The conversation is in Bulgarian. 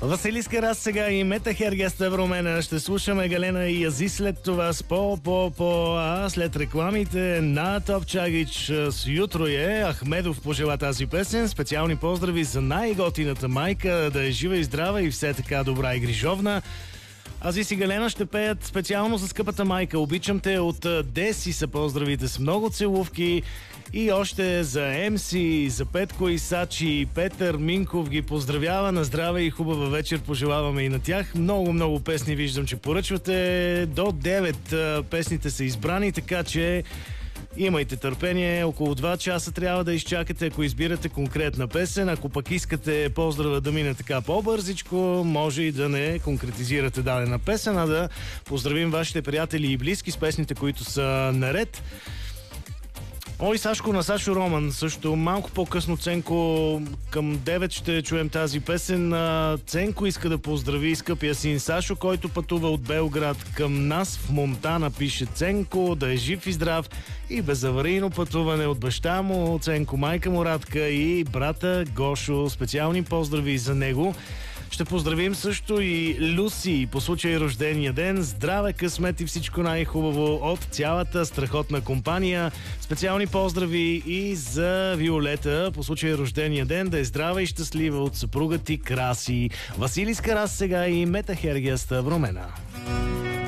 Василиска Раз сега и Мета Хергия Ставромена. Ще слушаме Галена и Ази след това с след рекламите на Топ Чагич с Ютро е. Ахмедов пожела тази песен. Специални поздрави за най-готината майка, да е жива и здрава и все така добра и грижовна. Азис и Галена ще пеят специално за скъпата майка. Обичам те от Деси са поздравите с много целувки. И още за МС, за Петко и Сачи, Петър Минков ги поздравява. На здраве и хубава вечер пожелаваме и на тях. Много песни виждам, че поръчвате. До 9 песните са избрани, така че имайте търпение. Около 2 часа трябва да изчакате, ако избирате конкретна песен. Ако пък искате поздрава да мине така по-бързичко, може и да не конкретизирате дадена песен, а да поздравим вашите приятели и близки с песните, които са наред. Ой, Сашко на Сашо Роман. Също малко по-късно Ценко към 9 ще чуем тази песен. Ценко иска да поздрави скъпия син Сашо, който пътува от Белград към нас в Монтана, пише Ценко, да е жив и здрав и безаварийно пътуване от баща му, Ценко, майка му Радка и брата Гошо. Специални поздрави за него. Ще поздравим също и Люси по случай рождения ден. Здраве, късмет и всичко най-хубаво от цялата страхотна компания. Специални поздрави и за Виолета по случай рождения ден. Да е здрава и щастлива от съпруга ти Краси. Василиска Раз сега и Мета Хергия Ставромена.